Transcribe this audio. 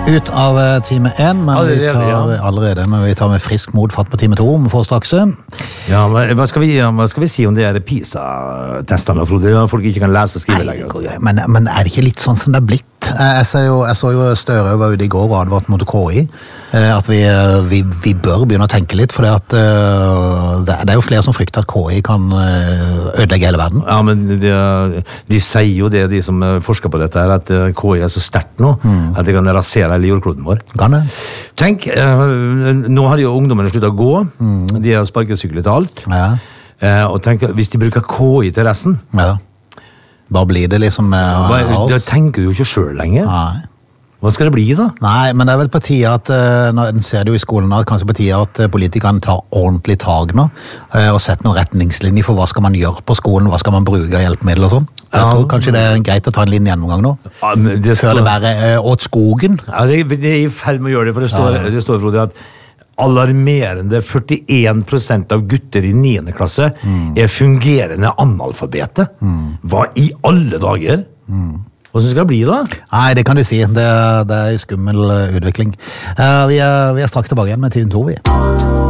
Ut av time 1, men vi tar med frisk mod fatt på time 2 om få straks. Ja, hva skal vi si om det her PISA-testene, Frode? Folk ikke kan lese og skrive lenger. Men er det ikke litt sånn som det er blitt? Jeg så jo Støre var ute i går og advart mot KI, at vi bør begynne å tenke litt, for det er jo flere som frykter at KI kan ødelegge hele verden. Ja, men de sier jo det, de som forsker på dette her, at KI er så sterkt nå, at det kan rasere hele jordkloden vår. Kan det? Tenk, nå har jo ungdommene sluttet å gå, de har sparkesykler til alt, og tenk, hvis de bruker KI til resten, da blir det liksom da tenker du jo ikke selv lenger. Nei. Hva skal det bli da? Nei, men det er vel på tide at, en ser det jo i skolen nå, kanskje på tide at politikerne tar ordentlig tag nå, og setter noen retningslinjer for hva skal man gjøre på skolen, hva skal man bruke av hjelpemidler og sånn. Jeg tror kanskje det er greit å ta en liten gjennomgang nå. Før det bare åt skogen. Ja, det er i ferd med å gjøre det, for det står Frode, at alarmerende 41% av gutter i 9. klasse er fungerende analfabete. Hva i alle dager? Hva skal det bli da? Nei, det kan du si. Det er en skummel utvikling. Vi er straks tilbake igjen med Time 2, vi.